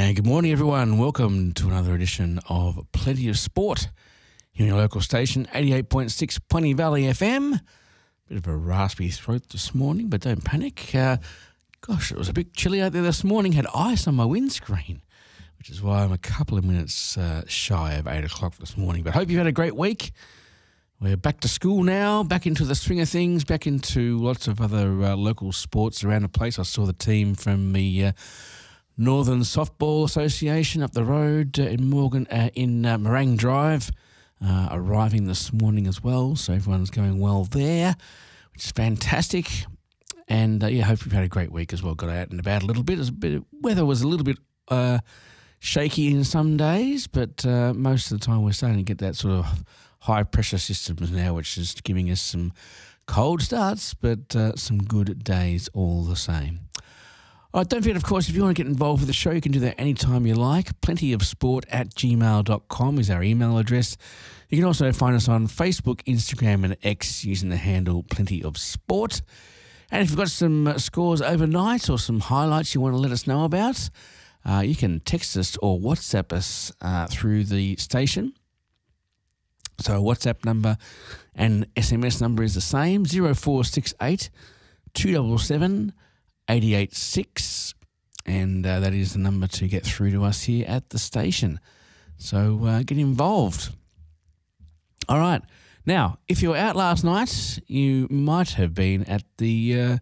And good morning, everyone. Welcome to another edition of Plenty of Sport here in your local station, 88.6 Plenty Valley FM. Bit of a raspy throat this morning, but don't panic. It was a bit chilly out there this morning. Had ice on my windscreen, which is why I'm a couple of minutes shy of 8 o'clock this morning. But hope you've had a great week. We're back to school now, back into the swing of things, back into lots of other local sports around the place. I saw the team from the Northern Softball Association up the road in Morang Drive, arriving this morning as well. So everyone's going well there, which is fantastic. And hope you've had a great week as well. Got out and about a little bit. Weather was a little bit shaky in some days, but most of the time we're starting to get that sort of high pressure systems now, which is giving us some cold starts, but some good days all the same. All right, don't forget, of course, if you want to get involved with the show, you can do that anytime you like. plentyofsport@gmail.com is our email address. You can also find us on Facebook, Instagram and X using the handle Plenty of Sport. And if you've got some scores overnight or some highlights you want to let us know about, you can text us or WhatsApp us through the station. So our WhatsApp number and SMS number is the same, 0468 277 886, and that is the number to get through to us here at the station. So get involved. All right. Now, if you were out last night, you might have been at the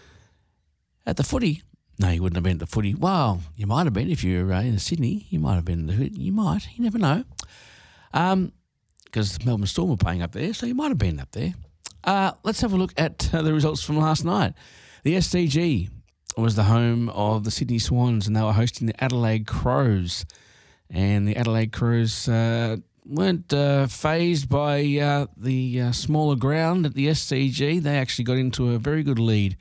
footy. No, you wouldn't have been at the footy. Well, you might have been if you were in Sydney. You might have been. You might. You never know. Because the Melbourne Storm were playing up there, so you might have been up there. Let's have a look at the results from last night. The SCG was the home of the Sydney Swans, and they were hosting the Adelaide Crows. And the Adelaide Crows weren't fazed by the smaller ground at the SCG. They actually got into a very good lead,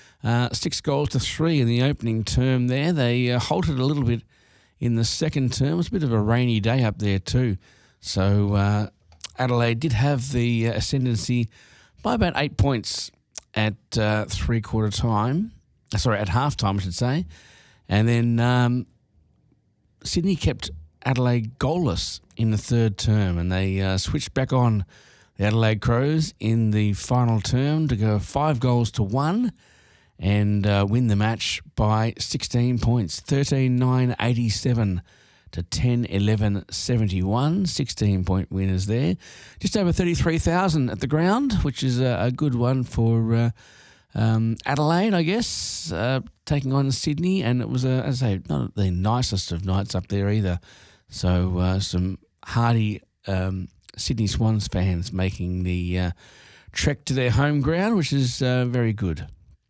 6-3 in the opening term there. They halted a little bit in the second term. It was a bit of a rainy day up there too. So Adelaide did have the ascendancy by about 8 points at three-quarter time. At half-time, I should say. And then Sydney kept Adelaide goalless in the third term, and they switched back on the Adelaide Crows in the final term to go 5-1 and win the match by 16 points, 13-9-87 to 10-11-71, 16-point winners there. Just over 33,000 at the ground, which is a good one for Adelaide, I guess, taking on Sydney. And it was, as I say, not the nicest of nights up there either. So some hardy Sydney Swans fans making the trek to their home ground, which is very good.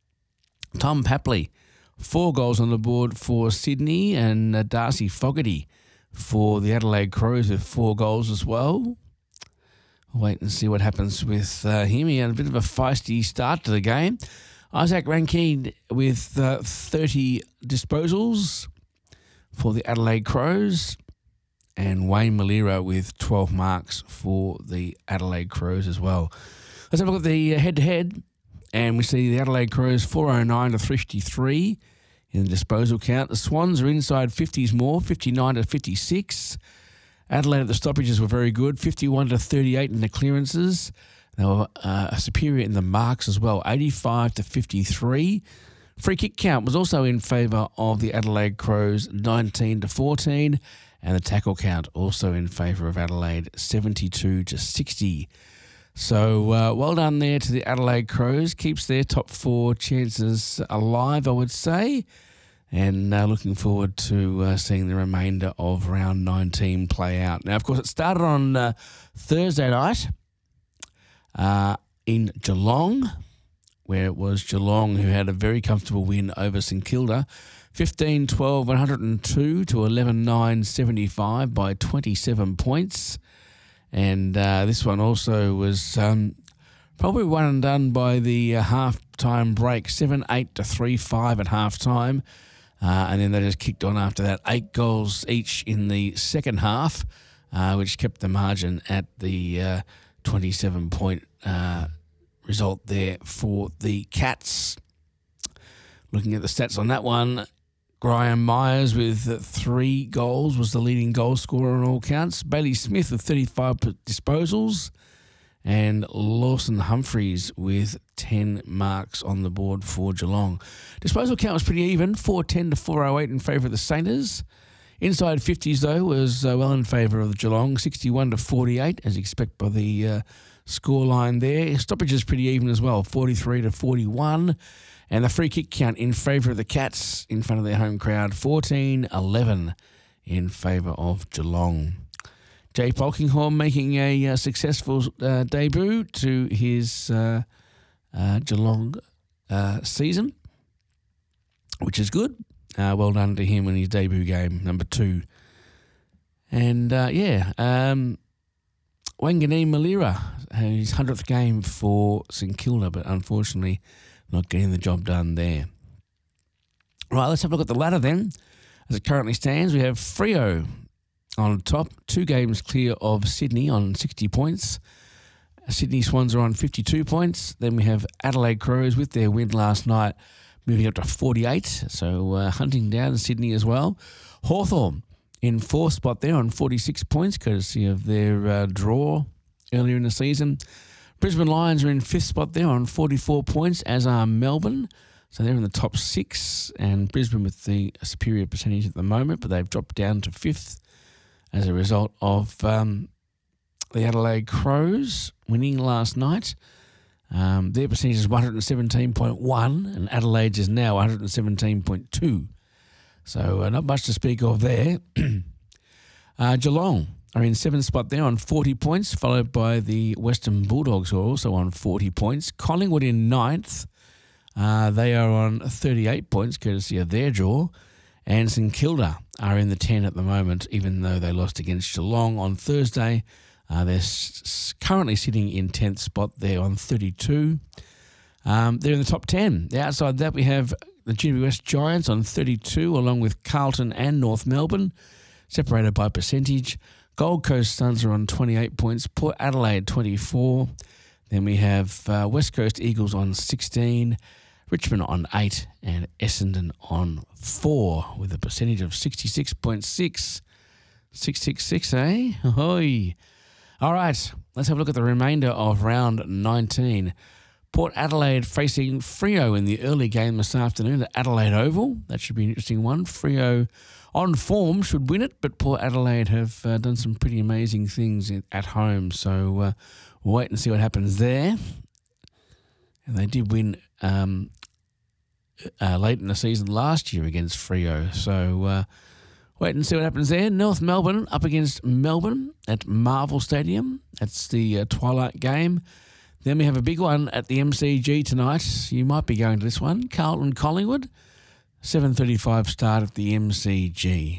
Tom Papley, 4 goals on the board for Sydney, and Darcy Fogarty for the Adelaide Crows with 4 goals as well. We'll wait and see what happens with him. He had a bit of a feisty start to the game. Isaac Rankine with 30 disposals for the Adelaide Crows, and Wayne Malira with 12 marks for the Adelaide Crows as well. Let's have a look at the head-to-head. And we see the Adelaide Crows 409 to 353 in the disposal count. The Swans are inside 50s more, 59 to 56. Adelaide at the stoppages were very good, 51 to 38 in the clearances. They were superior in the marks as well, 85 to 53. Free kick count was also in favour of the Adelaide Crows, 19 to 14. And the tackle count also in favour of Adelaide, 72 to 60. So well done there to the Adelaide Crows. Keeps their top 4 chances alive, I would say. And looking forward to seeing the remainder of round 19 play out. Now, of course, it started on Thursday night in Geelong, where it was Geelong who had a very comfortable win over St Kilda. 15-12, 102 to 11-9, 75 by 27 points. And this one also was probably one and done by the half-time break, 7-8 to 3-5 at half-time. And then they just kicked on after that, 8 goals each in the second half, which kept the margin at the 27-point result there for the Cats. Looking at the stats on that one, Graham Myers with 3 goals was the leading goal scorer on all counts. Bailey Smith with 35 disposals. And Lawson Humphreys with 10 marks on the board for Geelong. Disposal count was pretty even, 410 to 408 in favour of the Saints. Inside 50s, though, was well in favour of the Geelong, 61 to 48, as you expect by the scoreline there. Stoppages pretty even as well, 43 to 41. And the free kick count in favour of the Cats in front of their home crowd, 14-11 in favour of Geelong. Jay Polkinghorne making a successful debut to his Geelong season, which is good. Well done to him in his debut game, number 2. And, Wanganeen Malira, his 100th game for St Kilda, but unfortunately not getting the job done there. Right, let's have a look at the ladder then. As it currently stands, we have Freo on top, 2 games clear of Sydney on 60 points. Sydney Swans are on 52 points. Then we have Adelaide Crows with their win last night, moving up to 48, so hunting down Sydney as well. Hawthorn in 4th spot there on 46 points, courtesy of their draw earlier in the season. Brisbane Lions are in 5th spot there on 44 points, as are Melbourne. So they're in the top 6, and Brisbane with the superior percentage at the moment, but they've dropped down to 5th as a result of the Adelaide Crows winning last night. Their percentage is 117.1 and Adelaide's is now 117.2. So not much to speak of there. Geelong are in 7th spot there on 40 points, followed by the Western Bulldogs, who are also on 40 points. Collingwood in 9th. They are on 38 points, courtesy of their draw. And St Kilda are in the 10 at the moment, even though they lost against Geelong on Thursday. They're currently sitting in 10th spot there on 32. They're in the top 10. Outside that, we have the GWS Giants on 32, along with Carlton and North Melbourne, separated by percentage. Gold Coast Suns are on 28 points. Port Adelaide, 24. Then we have West Coast Eagles on 16. Richmond on 8 and Essendon on 4 with a percentage of 66.6. 666, eh? Ahoy. All right, let's have a look at the remainder of round 19. Port Adelaide facing Freo in the early game this afternoon at Adelaide Oval. That should be an interesting one. Freo on form should win it, but Port Adelaide have done some pretty amazing things at home. So we'll wait and see what happens there. And they did win late in the season last year against Freo. So wait and see what happens there. North Melbourne up against Melbourne at Marvel Stadium. That's the twilight game. Then we have a big one at the MCG tonight. You might be going to this one. Carlton Collingwood, 7:35 start at the MCG.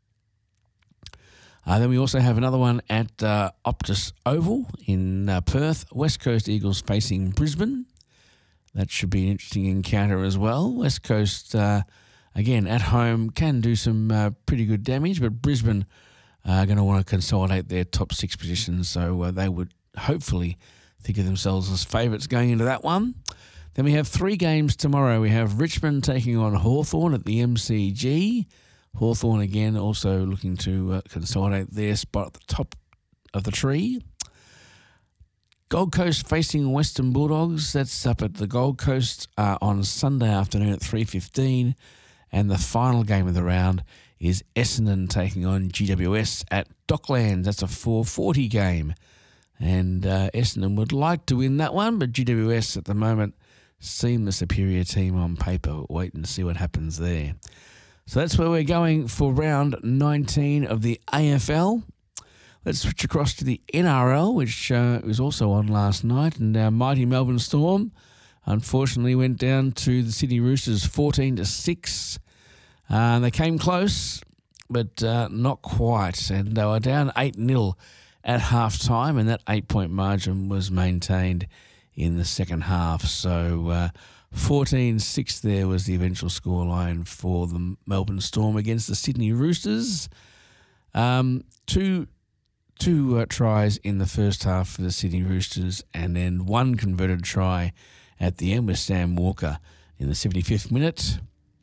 Then we also have another one at Optus Oval in Perth. West Coast Eagles facing Brisbane. That should be an interesting encounter as well. West Coast, again, at home, can do some pretty good damage, but Brisbane are going to want to consolidate their top 6 positions, so they would hopefully think of themselves as favourites going into that one. Then we have 3 games tomorrow. We have Richmond taking on Hawthorn at the MCG. Hawthorn, again, also looking to consolidate their spot at the top of the tree. Gold Coast facing Western Bulldogs. That's up at the Gold Coast on Sunday afternoon at 3:15. And the final game of the round is Essendon taking on GWS at Docklands. That's a 4:40 game. And Essendon would like to win that one, but GWS at the moment seem the superior team on paper. Wait and see what happens there. So that's where we're going for round 19 of the AFL. Let's switch across to the NRL, which was also on last night, and our mighty Melbourne Storm unfortunately went down to the Sydney Roosters 14-6. They came close, but not quite, and they were down 8-0 at half-time, and that 8-point margin was maintained in the second half. So 14-6 there was the eventual scoreline for the Melbourne Storm against the Sydney Roosters. Two tries in the first half for the Sydney Roosters, and then one converted try at the end with Sam Walker in the 75th minute.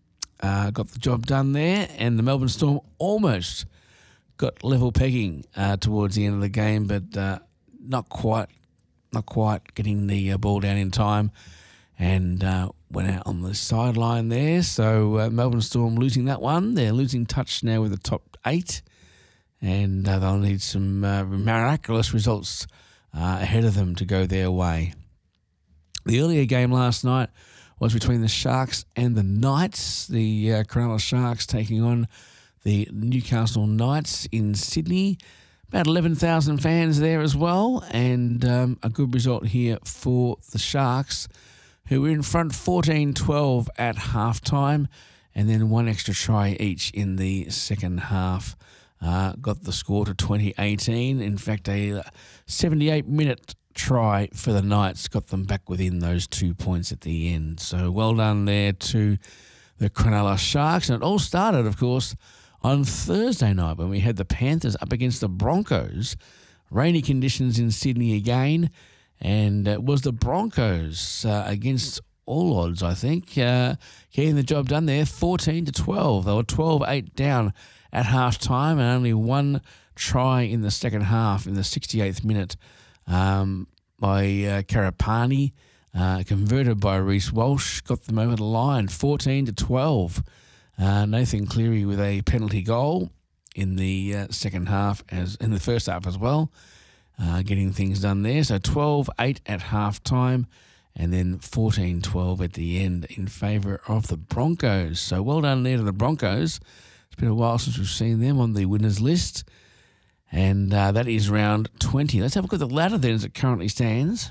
got the job done there, and the Melbourne Storm almost got level pegging towards the end of the game, but not quite getting the ball down in time, and went out on the sideline there. So Melbourne Storm losing that one. They're losing touch now with the top 8, and they'll need some miraculous results ahead of them to go their way. The earlier game last night was between the Sharks and the Knights. The Cronulla Sharks taking on the Newcastle Knights in Sydney. About 11,000 fans there as well, and a good result here for the Sharks, who were in front 14-12 at halftime, and then one extra try each in the second half. Got the score to 20-18. In fact, a 78-minute try for the Knights got them back within those 2 points at the end. So well done there to the Cronulla Sharks. And it all started, of course, on Thursday night when we had the Panthers up against the Broncos. Rainy conditions in Sydney again, and it was the Broncos against all odds, I think, getting the job done there, 14-12. They were 12-8 down at half-time, and only one try in the second half in the 68th minute by Karapani, converted by Reece Walsh, got them over the line, 14-12. Nathan Cleary with a penalty goal in the second half, as in the first half as well, getting things done there. So 12-8 at half-time, and then 14-12 at the end in favour of the Broncos. So well done there to the Broncos. It's been a while since we've seen them on the winners list. And that is round 20. Let's have a look at the ladder then as it currently stands,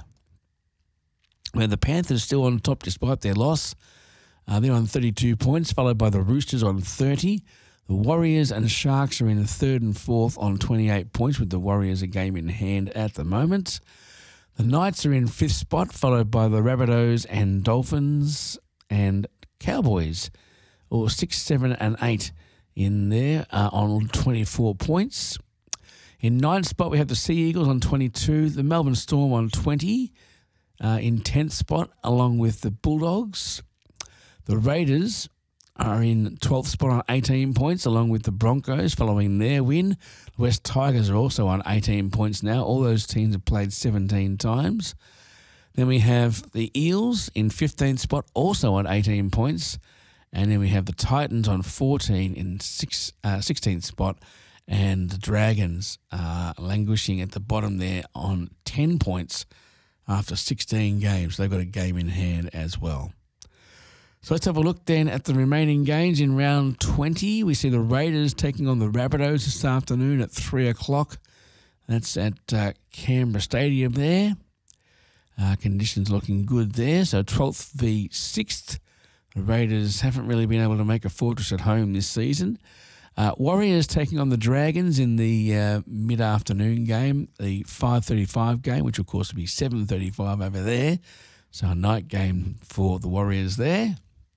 where the Panthers still on top despite their loss. They're on 32 points, followed by the Roosters on 30. The Warriors and Sharks are in third and fourth on 28 points, with the Warriors a game in hand at the moment. The Knights are in fifth spot, followed by the Rabbitohs and Dolphins and Cowboys, or 6, 7 and 8 in there on 24 points. In ninth spot, we have the Sea Eagles on 22, the Melbourne Storm on 20, in 10th spot, along with the Bulldogs. The Raiders are in 12th spot on 18 points, along with the Broncos following their win. The West Tigers are also on 18 points now. All those teams have played 17 times. Then we have the Eels in 15th spot, also on 18 points. And then we have the Titans on 14 in 16th spot. And the Dragons are languishing at the bottom there on 10 points after 16 games. They've got a game in hand as well. So let's have a look then at the remaining games in round 20. We see the Raiders taking on the Rabbitohs this afternoon at 3 o'clock. That's at Canberra Stadium there. Conditions looking good there. So 12th v 6th. The Raiders haven't really been able to make a fortress at home this season. Warriors taking on the Dragons in the mid-afternoon game, the 5:35 game, which of course will be 7:35 over there. So a night game for the Warriors there.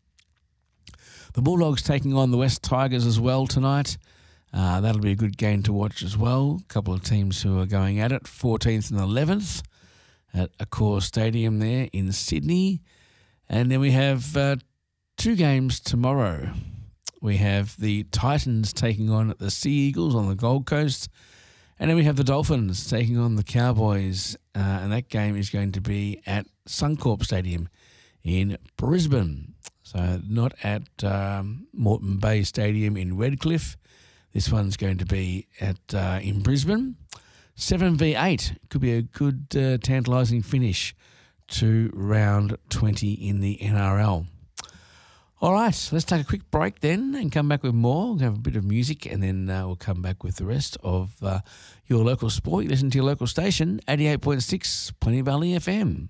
The Bulldogs taking on the West Tigers as well tonight. That'll be a good game to watch as well. A couple of teams who are going at it, 14th and 11th at Accor Stadium there in Sydney. And then we have 2 games tomorrow. We have the Titans taking on the Sea Eagles on the Gold Coast. And then we have the Dolphins taking on the Cowboys. And that game is going to be at Suncorp Stadium in Brisbane. So not at Moreton Bay Stadium in Redcliffe. This one's going to be at in Brisbane. 7v8 could be a good tantalising finish to round 20 in the NRL. All right, let's take a quick break then and come back with more. We'll have a bit of music and then we'll come back with the rest of your local sport. You listen to your local station, 88.6 Plenty Valley FM.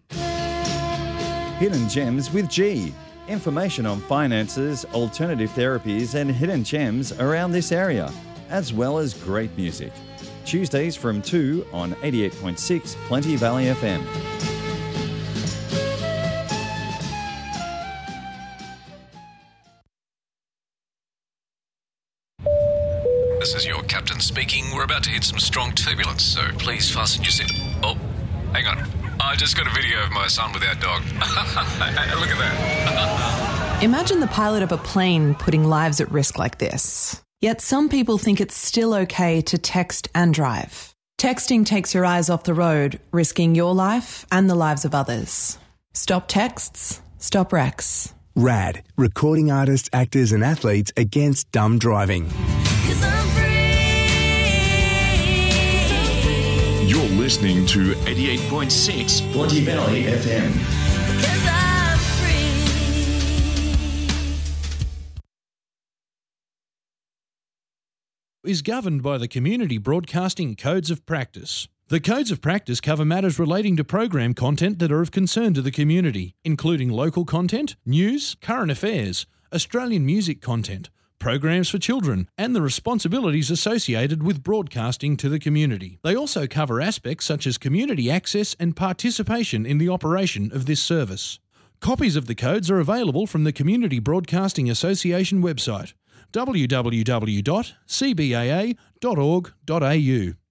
Hidden Gems with G. Information on finances, alternative therapies and hidden gems around this area, as well as great music. Tuesdays from 2 on 88.6 Plenty Valley FM. This is your captain speaking. We're about to hit some strong turbulence, so please fasten your seat. Oh, hang on. I just got a video of my son with our dog. Look at that. Imagine the pilot of a plane putting lives at risk like this. Yet some people think it's still okay to text and drive. Texting takes your eyes off the road, risking your life and the lives of others. Stop texts, stop wrecks. RAD, recording artists, actors and athletes against dumb driving. You're listening to 88.6 Bronte Valley FM. Is governed by the Community Broadcasting Codes of Practice. The Codes of Practice cover matters relating to program content that are of concern to the community, including local content, news, current affairs, Australian music content, programs for children, and the responsibilities associated with broadcasting to the community. They also cover aspects such as community access and participation in the operation of this service. Copies of the codes are available from the Community Broadcasting Association website, www.cbaa.org.au.